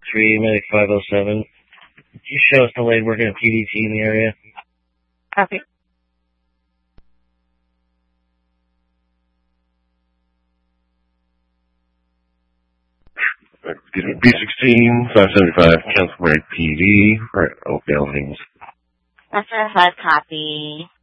503, medic 507. You show us delayed working at PDT in the area. Copy. B16, 575, Council Mary PD, right, Oakdale Hills. That's a 5 copy.